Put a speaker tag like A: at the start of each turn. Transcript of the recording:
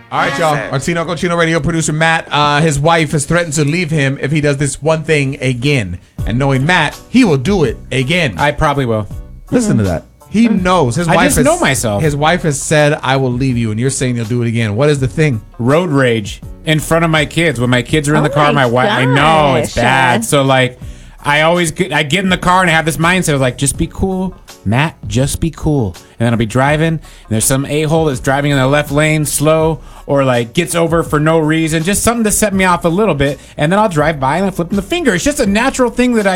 A: All right, y'all. Artino Cochino Radio producer Matt, his wife has threatened to leave him if he does this one thing again. And knowing Matt, he will do it again.
B: I probably will.
A: Listen to that. He knows. His wife
B: just know myself.
A: His wife has said, I will leave you, and you're saying you'll do it again. What is the thing?
B: Road rage in front of my kids. When my kids are in the car, my wife, I know it's
C: gosh.
B: bad. So like, I get in the car and I have this mindset of like, just be cool, Matt, just be cool. And then I'll be driving and there's some a-hole that's driving in the left lane slow or like gets over for no reason, just something to set me off a little bit. And then I'll drive by and I flip him the finger. It's just a natural thing that